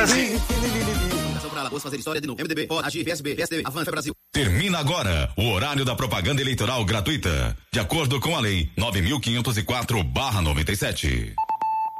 Fazer história de novo. MDB, pode agir, PSB, PSDB, Avança Brasil. Termina agora o horário da propaganda eleitoral gratuita, de acordo com a lei 9.504/97.